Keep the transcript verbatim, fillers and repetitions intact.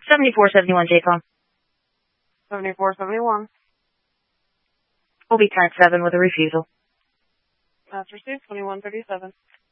seventy-four seventy-one J COM. seventy-four seventy-one. Will be turned seven with a refusal. That's received, twenty-one thirty-seven.